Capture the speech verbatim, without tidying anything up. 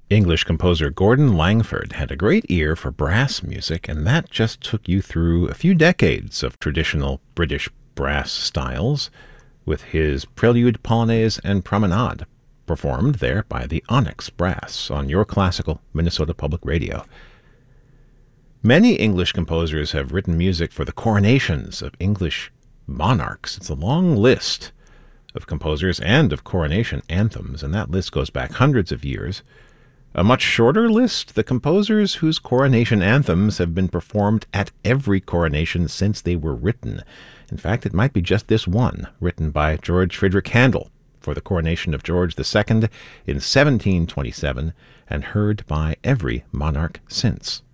English composer Gordon Langford had a great ear for brass music, and that just took you through a few decades of traditional British brass styles, with his Prelude, Polonaise, and Promenade, performed there by the Onyx Brass on your classical Minnesota Public Radio. Many English composers have written music for the coronations of English monarchs. It's a long list of composers and of coronation anthems, and that list goes back hundreds of years. A much shorter list, the composers whose coronation anthems have been performed at every coronation since they were written. In fact, it might be just this one, written by George Frideric Handel for the coronation of George the Second in seventeen twenty-seven, and heard by every monarch since.